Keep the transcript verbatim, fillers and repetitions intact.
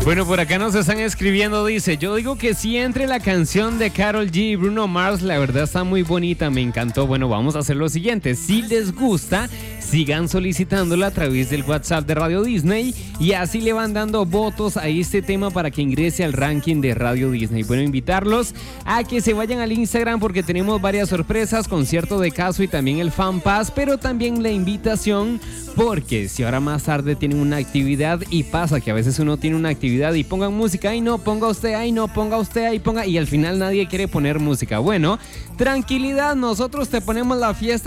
Bueno, por acá nos están escribiendo, dice, yo digo que si entre la canción de Karol G y Bruno Mars, la verdad está muy bonita, me encantó. Bueno, vamos a hacer lo siguiente, si les gusta, sigan solicitándola a través del WhatsApp de Radio Disney y así le van dando votos a este tema para que ingrese al ranking de Radio Disney. Bueno, invitarlos a que se vayan al Instagram porque tenemos varias sorpresas, concierto de Caso y también el Fan Pass, pero también la invitación porque si ahora más tarde tienen una actividad y pasa que a veces uno tiene una actividad y pongan música, ay no, ponga usted, ay no, ponga usted, ahí ponga y al final nadie quiere poner música. Bueno, tranquilidad, nosotros te ponemos la fiesta